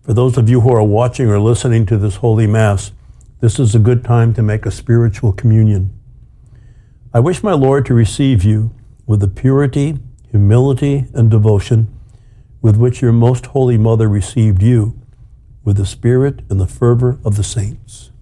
For those of you who are watching or listening to this Holy Mass, this is a good time to make a spiritual communion. I wish my Lord to receive you with the purity, humility, and devotion with which your most holy mother received you, with the spirit and the fervor of the saints.